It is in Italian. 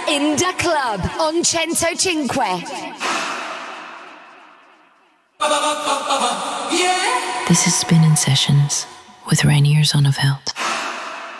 in the club on 105. This is Spinnin' Sessions with Rainier Zonneveld.